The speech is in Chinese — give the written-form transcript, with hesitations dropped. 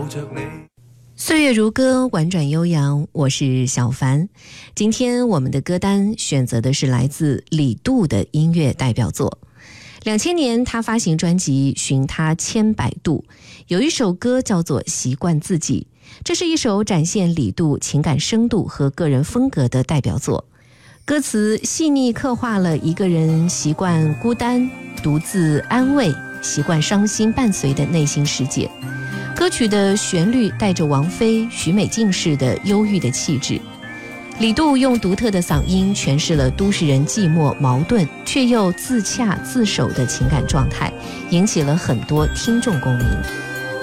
着你。 岁月如歌，婉转悠扬，我是小凡。今天我们的歌单选择的是来自李杜的音乐代表作。2000年他发行专辑《寻他千百度》，有一首歌叫做《习惯自己》，这是一首展现李杜情感深度和个人风格的代表作。歌词细腻刻画了一个人习惯孤单、独自安慰、习惯伤心伴随的内心世界。歌曲的旋律带着王菲、许美静式的忧郁的气质。李杜用独特的嗓音诠释了都市人寂寞、矛盾却又自洽自守的情感状态，引起了很多听众共鸣。